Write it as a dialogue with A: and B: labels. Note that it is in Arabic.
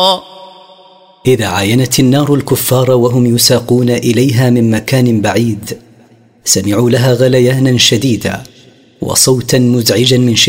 A: إذا عاينت النار الكفار وهم يساقون إليها من مكان بعيد، سمعوا لها غليانا شديدا وصوتا مزعجا من شدة